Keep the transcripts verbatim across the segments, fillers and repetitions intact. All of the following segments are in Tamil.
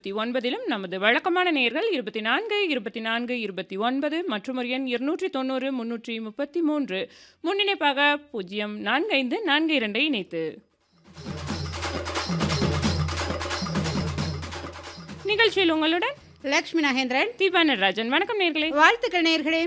ஒன்பதிலும் நமது வழக்கமான நேயர்கள் இருபத்தி நான்கு இருபத்தி நான்கு இருபத்தி ஒன்பது மற்றும் ஒரு எண் இருநூற்றி தொண்ணூறு முன்னூற்றி முப்பத்தி மூன்று முன்னிணைப்பாக பூஜ்ஜியம் நான்கு ஐந்து நான்கு இரண்டை இணைத்து நிகழ்ச்சியில் உங்களுடன் லக்ஷ்மி நாகேந்திரன், தீபா நடராஜன். வணக்கம் நேயர்களே. வாழ்த்துக்கள் நேயர்களே.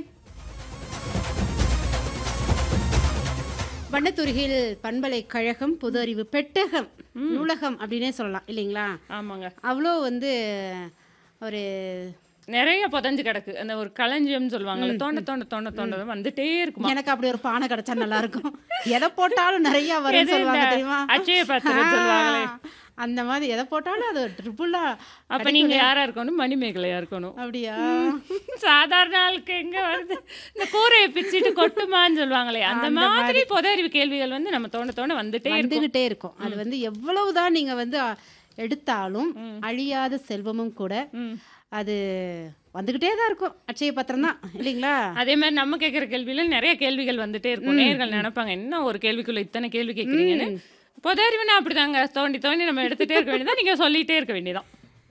வண்ணத்துறையில் பண்பலைக்கழகம் பொது அறிவு பெட்டகம் நூலகம் அப்படின்னே சொல்லலாம் இல்லைங்களா? ஆமாங்க, அவ்வளோ வந்து ஒரு நிறைய புதஞ்சு கிடக்கு. அந்த ஒரு களஞ்சியம் சொல்லுவாங்கல்ல, தோண்ட தோண்ட தோண்ட தோண்ட வந்துட்டே இருக்குமா. எனக்கு அப்படி ஒரு பானை கிடைச்சா நல்லா இருக்கும். எதை போட்டாலும் நிறைய வரும் சொல்லுவாங்க தெரியுமா? அச்சய பாத்திரம் சொல்லுவாங்களே, அந்த மாதிரி எதை போட்டாலும் அது ட்ரிபிளா. அப்ப நீங்க யாரா இருக்கணும்? மணிமேகலையா இருக்கணும். அப்படியா? சாதாரண ஆளுக்கு எங்க வருது? இந்த கூரையை பிச்சுட்டு கொட்டுமான்னு சொல்லுவாங்களே, அந்த மாதிரி பொது அறிவு கேள்விகள் வந்து நம்ம தோண்ட தோண்ட வந்துட்டே வந்துகிட்டே இருக்கும். அது வந்து எவ்வளவுதான் நீங்க வந்து எடுத்தாலும் அழியாத செல்வமும் கூட அது வந்துகிட்டே தான் இருக்கும். அச்சய பத்திரம் தான் இல்லைங்களா? அதே மாதிரி நம்ம கேட்குற கேள்வியில நிறைய கேள்விகள் வந்துட்டே இருக்கும். நேயர்கள் நினைப்பாங்க, என்ன ஒரு கேள்விக்குள்ள இத்தனை கேள்வி கேட்குறீங்கன்னு. பொது அறிவுனா அப்படிதாங்க, தோண்டி தோண்டி நம்ம எடுத்துகிட்டே இருக்க வேண்டியதான், நீங்கள் சொல்லிகிட்டே இருக்க வேண்டியதான்.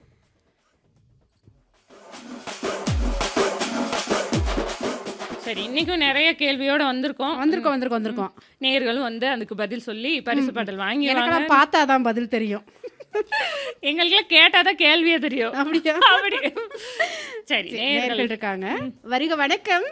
சரி, இன்னைக்கும் நிறைய கேள்வியோட வந்திருக்கோம் வந்திருக்கோம் வந்திருக்கோம் வந்திருக்கோம் நேயர்களும் வந்து அதுக்கு பதில் சொல்லி பரிசு பாடல் வாங்கி பார்த்தா தான் பதில் தெரியும். எங்களுக்குலாம் கேட்டாதான் கேள்வியே தெரியும். அப்படியா? அப்படி. சரி, நேயர்கள் இருக்காங்க. வருக. வணக்கம்.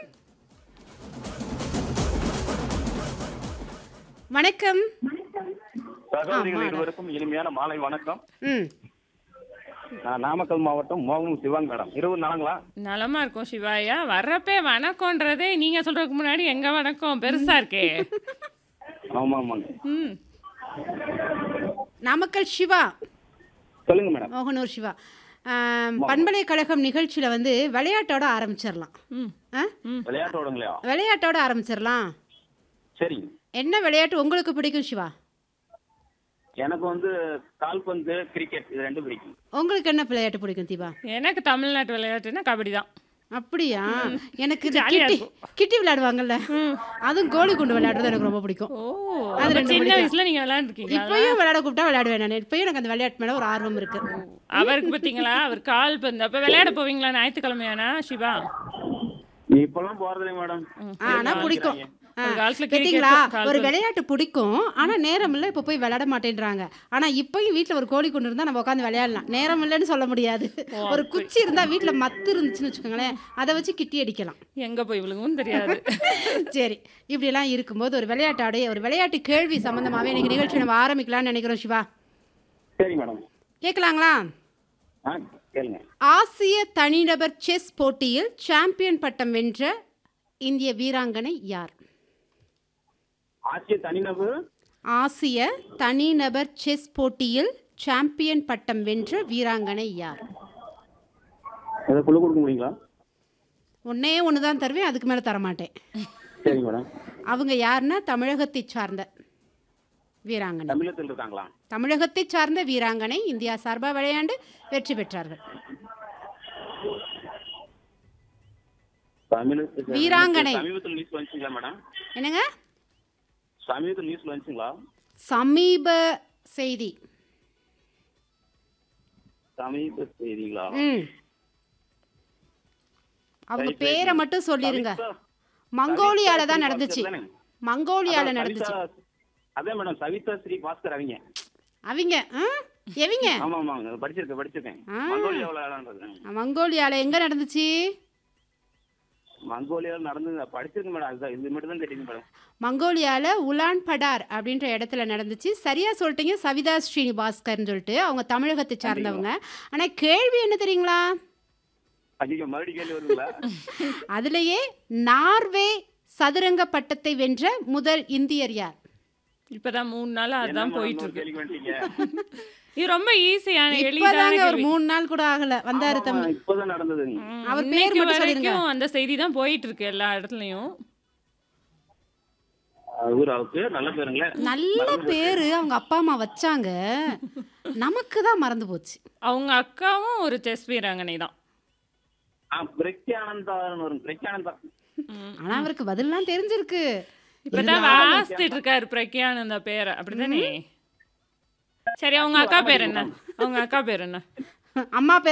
வணக்கம். சகோதரிகள் இருவருக்கும் இனிமையான மாலை வணக்கம். ம் நான் நாமக்கல் மாவட்டம் மோகனம் சிவாங் மேடம். இருபது நாளுங்களா? நலமா இருக்கும் சிவாயா. வர்றப்பே வணக்கம்ன்றதே நீங்க சொல்றதுக்கு முன்னாடி எங்க வணக்கம் பெருசா இருக்கே. ஆமா ஆமாங்க. ம் நாமக்கல் சிவா. சொல்லுங்க மேடம். மோகனூர் சிவா. பண்பலைக்கழகம் நிகழ்ச்சியில வந்து விளையாட்டோட ஆரம்பிச்சிடலாம். விளையாட்டோடங்களா? விளையாட்டோட ஆரம்பிச்சிடலாம். சரிங்க. என்ன விளையாட்டு உங்களுக்கு பிடிக்கும் சிவா? எனக்கு வந்து கால்பந்து, கிரிக்கெட் இது ரெண்டும் பிடிக்கும். உங்களுக்கு என்ன விளையாட்டு பிடிக்கும் தீபா? எனக்கு தமிழ்நாட்டு விளையாட்டுன்னா கபடி தான். அப்படியா? எனக்கு கிட்டி கிட்டி விளையாடுவாங்கல்ல, அதுவும் கோலி குண்டு விளையாடுறது எனக்கு ரொம்ப பிடிக்கும். ஓ, அது சின்ன வயசுல நீங்க விளையாண்டுருக்கீங்க? இப்பயும் விளையாட கூப்பிட்டா விளையாடுவேன் நான். இப்பயும் எனக்கு அந்த விளையாட்டு மேல ஒரு ஆர்வம் இருக்கு. அவருக்கு பார்த்தீங்களா, அவர் கால்பந்து. அப்ப விளையாட போவீங்களா ஞாயிற்றுக்கிழமையானா சிவா? இப்பெல்லாம் போறதில்லை மேடம். ஆனா பிடிக்கும். ஒரு விளையாட்டு பிடிக்கும், ஆனா நேரம் இல்ல, இப்ப போய் விளையாட மாட்டேன்றாங்க. ஆனா இப்பயும் வீட்டுல ஒரு கோழி கொண்டு இருந்தா நம்ம உட்காந்து விளையாடலாம். நேரம் இல்லைன்னு சொல்ல முடியாது. ஒரு குச்சி இருந்தா வீட்டுல மத்து இருந்துச்சுன்னு வச்சுக்கோங்களேன், அதை வச்சு கிட்டி அடிக்கலாம். எங்க போய் விழுகும் தெரியாது. சரி, இப்படி எல்லாம் இருக்கும்போது ஒரு விளையாட்டாடைய ஒரு விளையாட்டு கேள்வி சம்பந்தமாவே இன்னைக்கு நிகழ்ச்சி நம்ம ஆரம்பிக்கலாம்னு நினைக்கிறோம் சிவா. சரி மேடம். கேட்கலாங்களா? கேளுங்க. ஆசிய தனிநபர் செஸ் போட்டியில் சாம்பியன் பட்டம் வென்ற இந்திய வீராங்கனை யார்? ஆசிய தனிநபர் ஆசிய தனிநபர் செஸ் போட்டியில் சாம்பியன் பட்டம் வென்ற வீராங்கனை யார்? அதை குழு கொடுக்க முடியுங்களா? ஒன்னே ஒன்று தான் தருவேன், அதுக்கு மேலே தரமாட்டேன். சரி மேடம். அவங்க யாருன்னா தமிழகத்தை சார்ந்த வீராங்கனை. தமிழகத்தில் இருக்காங்களா? தமிழகத்தை சார்ந்த வீராங்கனை இந்தியா சார்பாக விளையாண்டு வெற்றி பெற்றார்கள். வீராங்கனை. சமீபத்தில் நியூஸ் வந்துச்சுங்களா மேடம்? என்னங்க? சமீபத்தில் நியூஸ் வந்துச்சுங்களா? சமீப செய்தி. சமீப செய்திங்களா? ம் அவங்க பேரை மட்டும் சொல்லிருங்க. மங்கோலியால தான் நடந்துச்சு. மங்கோலியால நடந்துச்சு. அதே மேடம், சவிதா ஸ்ரீ பாஸ்கர். அவங்க அவங்க எவங்க? ஆமா ஆமா, படிச்சிருக்கேன் படிச்சிருக்கேன். மங்கோலியாவுல மங்கோலியால எங்க நடந்துச்சு? மங்கோலியாவில் நடந்து படிச்சிருக்கேன் மேடம். அதுதான், இது மட்டும் தான் தெரியும் மேடம். மங்கோலியால உலான் படார் அப்படின்ற இடத்துல நடந்துச்சு. சரியா சொல்லிட்டீங்க, சவிதா ஸ்ரீனிவாஸ்கர்னு சொல்லிட்டு. அவங்க தமிழகத்தை சார்ந்தவங்க. ஆனா கேள்வி என்ன தெரியுங்களா? அதிக மறுபடி கேள்வி வருங்களா? அதுலயே நார்வே சதுரங்க பட்டத்தை வென்ற முதல் இந்தியர் யார்? இப்பதான் மூணு நாள் அதான் போயிட்டு இருக்கு. இது ரொம்ப ஈஸியான எளிதான. ஒரு மூணு நாள் கூட ஆகல வந்தாரு தமிழ். இப்போதான் நடந்தது. அவர் பேர் மட்டும் சொல்லுங்க. அந்த செய்தி தான் போயிட்டு இருக்கு எல்லா இடத்துலயும். அவருக்கு நல்ல பேருங்களே. நல்ல பேரு அவங்க அப்பா அம்மா வச்சாங்க, நமக்கு தான் மறந்து போச்சு. அவங்க அக்காவும் ஒரு செஸ் வீராங்கனை தான். ஆனா அவருக்கு பதிலாம் தெரிஞ்சிருக்கு. இப்பதான் வாசிட்டு இருக்காரு பிரக்யானந்தா பேரை, அப்படிதானே? சரி, அவங்க அக்கா பேர் என்ன? அவங்க அக்கா பேர் என்ன? அம்மா